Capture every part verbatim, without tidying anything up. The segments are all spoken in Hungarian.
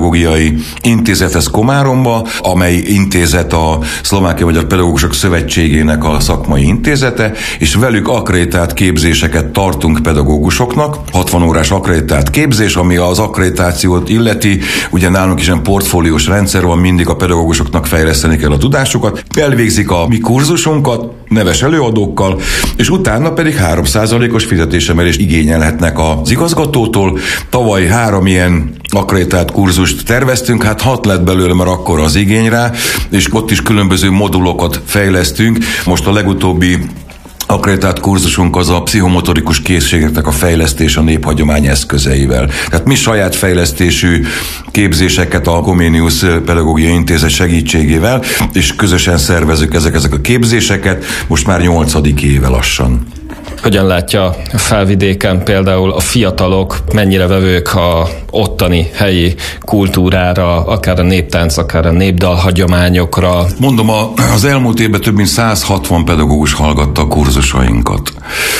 Pedagógiai Intézethez Komáromba, amely intézet a Szlovákia Magyar Pedagógusok Szövetségének a szakmai intézete, és velük akkreditált képzéseket tartunk pedagógusoknak, hatvan órás akkreditált képzés, ami az akkreditációt illeti, ugye nálunk is egy portfóliós rendszer van, mindig a pedagógusoknak fejleszteni kell a tudásukat, elvégzik a mi kurzusunkat, neves előadókkal, és utána pedig három százalékos fizetésemelést igényelhetnek az igazgatótól. Tavaly három ilyen akkreditált kurzust terveztünk, hát hat lett belőle, mert akkor az igény rá, és ott is különböző modulokat fejlesztünk. Most a legutóbbi akkreditált kurzusunk az a pszichomotorikus készségeknek a fejlesztés a néphagyomány eszközeivel. Tehát mi saját fejlesztésű képzéseket a Comenius Pedagógiai Intézet segítségével, és közösen szervezzük ezek, ezek a képzéseket, most már nyolcadik éve lassan. Hogyan látja a Felvidéken például a fiatalok mennyire vevők a ottani helyi kultúrára, akár a néptánc, akár a népdal hagyományokra? Mondom, az elmúlt évben több mint száz hatvan pedagógus hallgatta a kurzusainkat.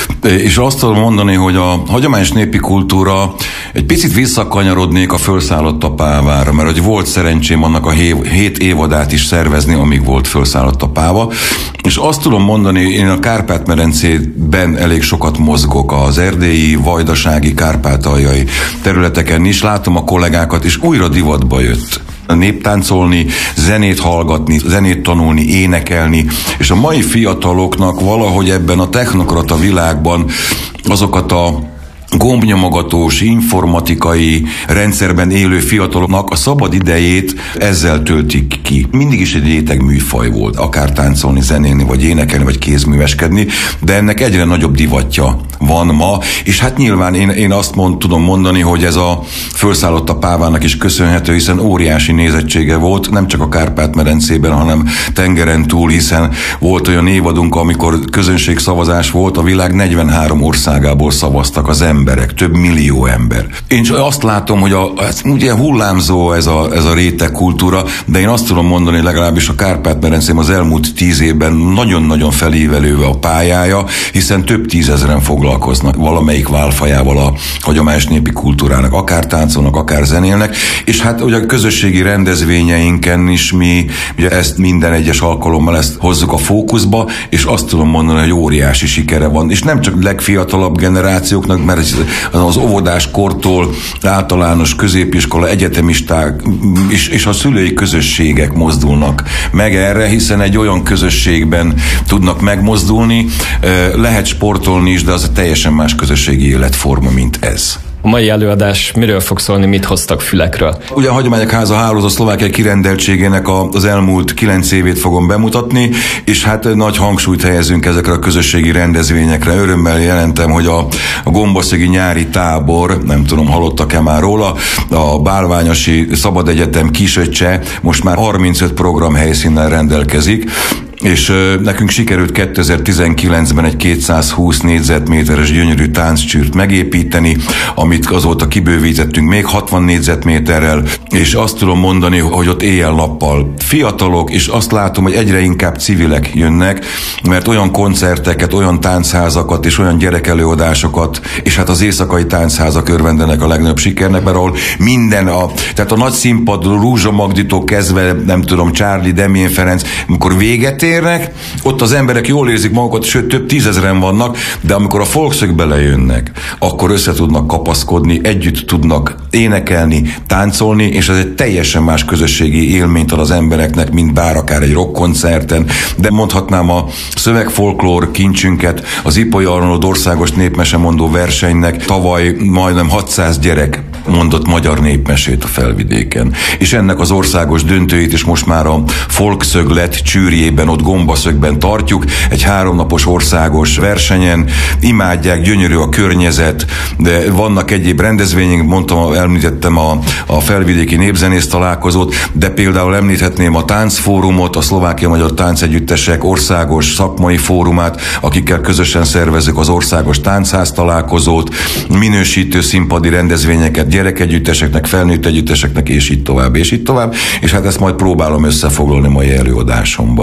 És azt tudom mondani, hogy a hagyományos népi kultúra, egy picit visszakanyarodnék a Fölszállott a Pávára, mert hogy volt szerencsém annak a hét évadát is szervezni, amíg volt Fölszállott a Páva. És azt tudom mondani, én a Kárpát-medencében elég sokat mozgok az erdélyi, vajdasági, kárpátaljai területeken is, látom a kollégákat, és újra divatba jött néptáncolni, zenét hallgatni, zenét tanulni, énekelni, és a mai fiataloknak valahogy ebben a technokrata világban azokat a gombnyomogatós, informatikai rendszerben élő fiataloknak a szabad idejét ezzel töltik ki. Mindig is egy réteg műfaj volt, akár táncolni, zenélni, vagy énekelni, vagy kézműveskedni, de ennek egyre nagyobb divatja van ma, és hát nyilván én, én azt mond, tudom mondani, hogy ez a Fölszállott a Pávának is köszönhető, hiszen óriási nézettsége volt, nem csak a Kárpát-medencében, hanem tengeren túl, hiszen volt olyan évadunk, amikor közönségszavazás volt, a világ negyvenhárom országából szavaztak az emberek. Emberek, több millió ember. Én azt látom, hogy a, ugye hullámzó ez a, ez a réteg kultúra, de én azt tudom mondani, hogy legalábbis a Kárpát-medencém az elmúlt tíz évben nagyon-nagyon felívelőve a pályája, hiszen több tízezren foglalkoznak valamelyik válfajával a hagyományos népi kultúrának, akár táncolnak, akár zenélnek, és hát ugye a közösségi rendezvényeinken is mi ugye ezt minden egyes alkalommal ezt hozzuk a fókuszba, és azt tudom mondani, hogy óriási sikere van, és nem csak legfiatalabb generációknak, mert az óvodás kortól általános középiskola, egyetemisták és, és a szülői közösségek mozdulnak meg erre, hiszen egy olyan közösségben tudnak megmozdulni, lehet sportolni is, de az teljesen más közösségi életforma, mint ez. A mai előadás miről fog szólni, mit hoztak fülekről? Ugye a Hagyományok Háza hálózat Szlovákia kirendeltségének az elmúlt kilenc évét fogom bemutatni, és hát nagy hangsúlyt helyezünk ezekre a közösségi rendezvényekre. Örömmel jelentem, hogy a, a gombaszögi nyári tábor, nem tudom, hallottak-e már róla, a Bálványosi Szabad Egyetem kisöccse most már harmincöt program helyszínnel rendelkezik, és ö, nekünk sikerült kétezer-tizenkilencben egy kétszázhúsz négyzetméteres gyönyörű tánccsűrt megépíteni, amit azóta kibővítettünk még hatvan négyzetméterrel, és azt tudom mondani, hogy ott éjjel-nappal fiatalok, és azt látom, hogy egyre inkább civilek jönnek, mert olyan koncerteket, olyan táncházakat és olyan gyerekelőadásokat, és hát az éjszakai táncházak örvendenek a legnagyobb sikernek, mert ahol minden, a, tehát a nagy színpad, Rúzsa Magditól kezdve, nem tudom, Charlie, Demjén Ferenc, amikor véget érnek, ott az emberek jól érzik magukat, sőt több tízezren vannak, de amikor a folkszög belejönnek, akkor össze tudnak kapaszkodni, együtt tudnak énekelni, táncolni, és ez egy teljesen más közösségi élményt ad az embereknek, mint bár akár egy rockkoncerten, de mondhatnám a szövegfolklór kincsünket, az Ipoly Arnold országos népmesemondó versenynek tavaly majdnem hatszáz gyerek mondott magyar népmesét a Felvidéken. És ennek az országos döntőit is most már a Folkszöglet Csűrjében, ott Gombaszögben tartjuk, egy háromnapos országos versenyen, imádják, gyönyörű a környezet, de vannak egyéb rendezvények, mondtam, említettem a, a felvidéki népzenész találkozót, de például említhetném a táncfórumot, a Szlovákia Magyar Táncegyüttesek országos szakmai fórumát, akikkel közösen szervezzük az országos táncház találkozót, minősítő színpadi rendezvényeket gyerekegyütteseknek, felnőtt együtteseknek, és így tovább, és így tovább, és hát ezt majd próbálom összefoglalni mai előadásomban. Van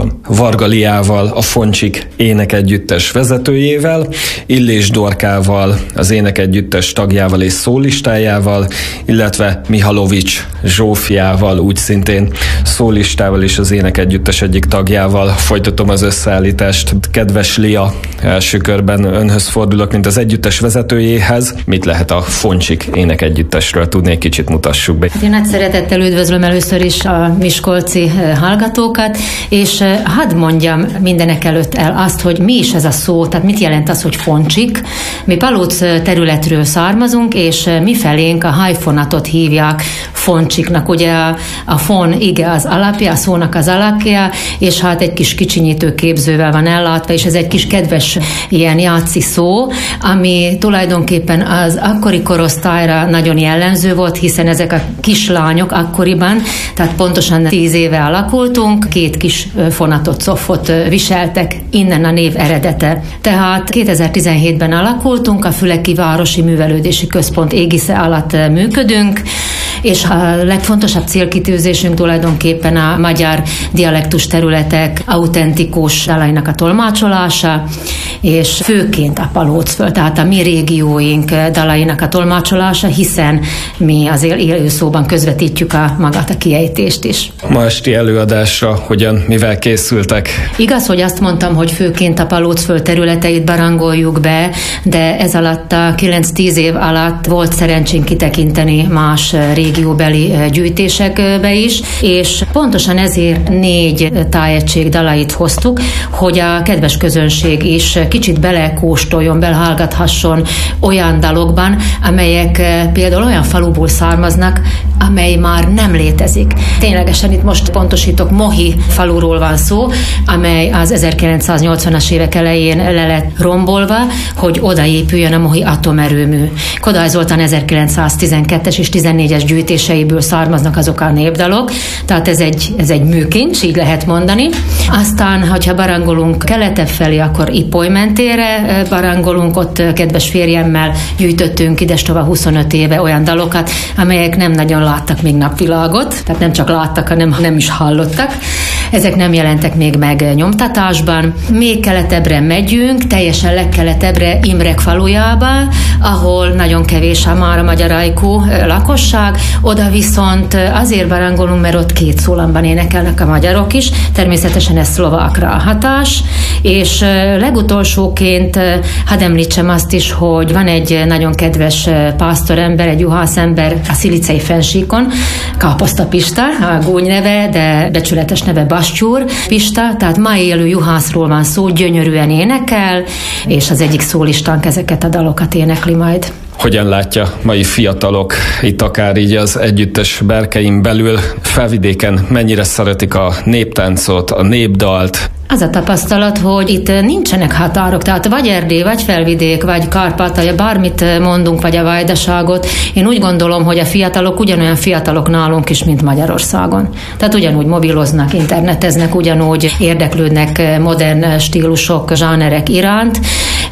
Varga Liával, a Foncsik énekegyüttes vezetőjével, Illés Dorkával, az énekegyüttes tagjával és szólistájával, illetve Mihalovics Zsófiával, úgy szintén szólistával és az énekegyüttes egyik tagjával folytatom az összeállítást. Kedves Lia, első körben önhöz fordulok, mint az együttes vezetőjéhez. Mit lehet a Foncsik énekegyüttesről tudni, egy kicsit mutassuk be? Én nagy szeretettel üdvözlöm először is a miskolci hallgatókat, és hadd mondjam mindenek előtt el azt, hogy mi is ez a szó, tehát mit jelent az, hogy Foncsik. Mi Palóc területről származunk, és mi felénk a hajfonatot hívják Foncsiknak. Ugye a, a fon, ige az alapja, a szónak az alapja, és hát egy kis kicsinyítő képzővel van ellátva, és ez egy kis kedves ilyen játszi szó, ami tulajdonképpen az akkori korosztályra nagyon jellemző volt, hiszen ezek a kislányok akkoriban, tehát pontosan tíz éve alakultunk, két kis fonatot, coffot viseltek, innen a név eredete. Tehát kétezer-tizenhétben alakultunk, a Füleki Városi Művelődési Központ égisze alatt működünk, és a legfontosabb célkitűzésünk tulajdonképpen a magyar dialektus területek autentikus dalainak a tolmácsolása, és főként a Palócföld, tehát a mi régióink dalainak a tolmácsolása, hiszen mi azért élő szóban közvetítjük a magát a kiejtést is. Ma esti előadásra hogyan, mivel készültek? Igaz, hogy azt mondtam, hogy főként a Palócföld területeit barangoljuk be, de ez alatt a kilenc-tíz év alatt volt szerencsénk kitekinteni más régióbeli gyűjtésekbe is, és pontosan ezért négy tájegység dalait hoztuk, hogy a kedves közönség is kicsit belekóstoljon, belehallgathasson olyan dalokban, amelyek például olyan faluból származnak, amely már nem létezik. Ténylegesen itt most pontosítok, Mohi faluról van szó, amely az ezerkilencszáznyolcvanas évek elején le lett rombolva, hogy odaépüljön a Mohi atomerőmű. Kodály Zoltán ezerkilencszáztizenkettes és tizennégyes gyűjtéseiből származnak azok a népdalok, tehát ez egy, ez egy műkincs, így lehet mondani. Aztán, hogyha barangolunk keletebb felé, akkor Ipoly mentére barangolunk, ott kedves férjemmel gyűjtöttünk idestova huszonöt éve olyan dalokat, amelyek nem nagyon láttak még napvilágot, tehát nem csak láttak, hanem nem is hallottak. Ezek nem jelentek még meg nyomtatásban. Még keletebbre megyünk, teljesen legkeletebbre, Imrek falujába, ahol nagyon kevés a már a magyar ajkú lakosság, oda viszont azért barangolunk, mert ott két szólamban énekelnek a magyarok is, természetesen ez szlovákra a hatás, és legutolsóként hadd említsem azt is, hogy van egy nagyon kedves pásztorember, egy juhászember a Szilicei fennsíkon, Káposzta Pista, a gúny neve, de becsületes neve Bastyúr Pista, tehát ma élő juhászról van szó, gyönyörűen énekel, és az egyik szólistánk ezeket a dalokat énekli majd. Hogyan látja mai fiatalok, itt akár így az együttes berkein belül, Felvidéken mennyire szeretik a néptáncot, a népdalt? Az a tapasztalat, hogy itt nincsenek határok, tehát vagy Erdély, vagy Felvidék, vagy Kárpátalja, bármit mondunk, vagy a Vajdaságot. Én úgy gondolom, hogy a fiatalok ugyanolyan fiatalok nálunk is, mint Magyarországon. Tehát ugyanúgy mobiloznak, interneteznek, ugyanúgy érdeklődnek modern stílusok, zsánerek iránt,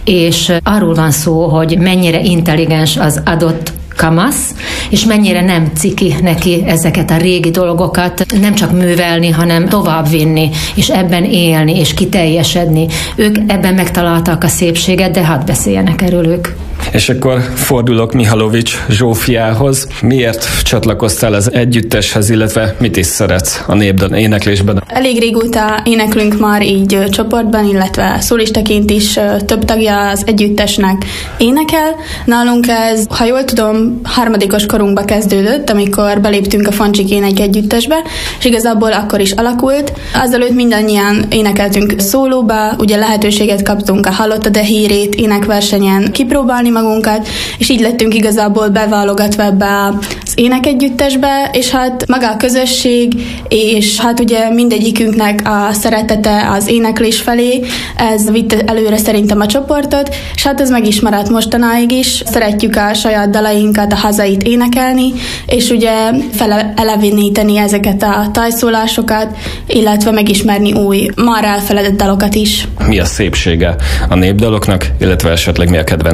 és arról van szó, hogy mennyire intelligens az adott kamasz, és mennyire nem ciki neki ezeket a régi dolgokat nem csak művelni, hanem továbbvinni, és ebben élni, és kiteljesedni. Ők ebben megtalálták a szépséget, de hadd beszéljenek erről ők. És akkor fordulok Mihalovics Zsófiához. Miért csatlakoztál az együtteshez, illetve mit is szeretsz a népdal éneklésben? Elég régóta éneklünk már így csoportban, illetve szólistaként is több tagja az együttesnek énekel. Nálunk ez, ha jól tudom, harmadikos korunkba kezdődött, amikor beléptünk a Foncsik énekegyüttesbe, és igazából akkor is alakult. Azelőtt mindannyian énekeltünk szólóba, ugye lehetőséget kaptunk a Hallottad a hírét énekversenyen kipróbálni magunkat, és így lettünk igazából beválogatva ebbe az énekegyüttesbe, és hát maga a közösség, és hát ugye mindegyikünknek a szeretete az éneklés felé, ez vitte előre szerintem a csoportot, és hát ez meg is maradt mostanáig is. Szeretjük a saját dalainkat, a hazait énekelni, és ugye feleleveníteni ezeket a tajszólásokat, illetve megismerni új, már elfeledett dalokat is. Mi a szépsége a népdaloknak, illetve esetleg mi a kedvenc népdalok?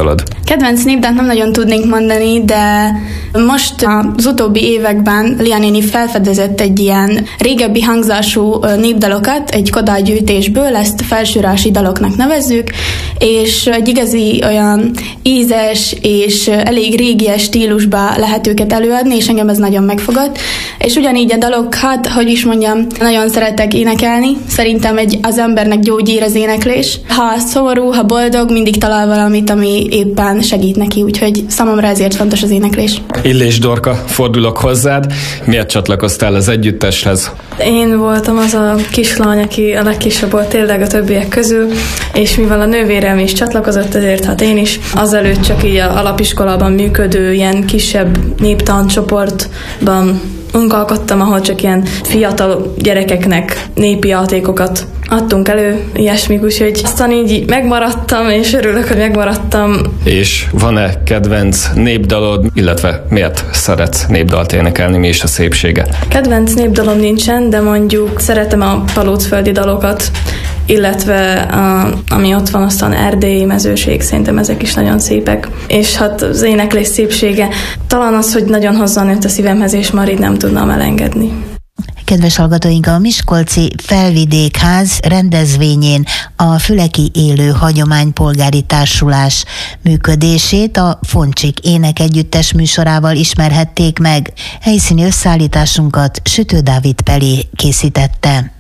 népdalod? Kedvenc népdalt nem nagyon tudnék mondani, de most az utóbbi években Lia néni felfedezett egy ilyen régebbi hangzású népdalokat egy Kodály gyűjtésből, ezt felsőrási daloknak nevezzük, és egy igazi olyan ízes és elég régies stílusba lehet őket előadni, és engem ez nagyon megfogott. És ugyanígy a dalok, hát, hogy is mondjam, nagyon szeretek énekelni. Szerintem egy, az embernek gyógyír az éneklés. Ha szomorú, ha boldog, mindig talál valamit, ami éppen segít neki, úgyhogy számomra ezért fontos az éneklés. Illés Dorka, fordulok hozzád. Miért csatlakoztál az együtteshez? Én voltam az a kislány, aki a legkisebb volt tényleg a többiek közül, és mivel a nővérem is csatlakozott, ezért hát én is azelőtt csak így a alapiskolában működő ilyen kisebb néptancsoportban munkálkodtam, ahol csak ilyen fiatal gyerekeknek népi játékokat adtunk elő, ilyesmik, úgyhogy aztán így megmaradtam, és örülök, hogy megmaradtam. És van-e kedvenc népdalod, illetve miért szeretsz népdalt énekelni, mi is a szépsége? Kedvenc népdalom nincsen, de mondjuk szeretem a palócföldi dalokat, illetve a, ami ott van, aztán erdélyi mezőség, szerintem ezek is nagyon szépek. És hát az éneklés szépsége talán az, hogy nagyon hozzánőtt a szívemhez, és már így nem tudnám elengedni. Kedves hallgatóink, a Miskolci Felvidékház rendezvényén a Füleki Élő Hagyománypolgári Társulás működését a Foncsik énekegyüttes műsorával ismerhették meg. Helyszíni összeállításunkat Sütő Dávid Peli készítette.